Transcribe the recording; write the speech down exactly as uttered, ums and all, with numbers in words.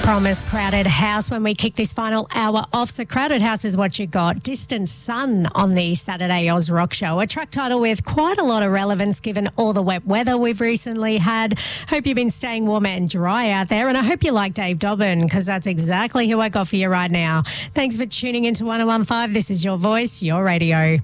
promised Crowded House when we kick this final hour off. So Crowded House is what you got. Distant Sun on the Saturday Oz Rock Show. A track title with quite a lot of relevance given all the wet weather we've recently had. Hope you've been staying warm and dry out there, and I hope you like Dave Dobbin, because that's exactly who I got for you right now. Thanks for tuning into one oh one point five. This is your voice, your radio.